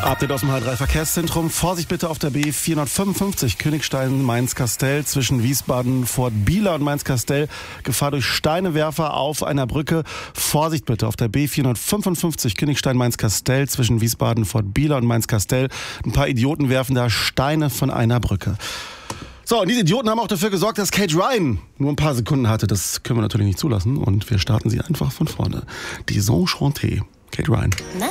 Update aus dem H3-Verkehrszentrum. Vorsicht bitte auf der B455 Königstein-Mainz-Kastell zwischen Wiesbaden-Fort-Bieler und Mainz-Kastell. Gefahr durch Steinewerfer auf einer Brücke. Vorsicht bitte auf der B455 Königstein-Mainz-Kastell zwischen Wiesbaden-Fort-Bieler und Mainz-Kastell. Ein paar Idioten werfen da Steine von einer Brücke. So, und diese Idioten haben auch dafür gesorgt, dass Kate Ryan nur ein paar Sekunden hatte. Das können wir natürlich nicht zulassen und wir starten sie einfach von vorne. Die Saison Chantée. Kate Ryan.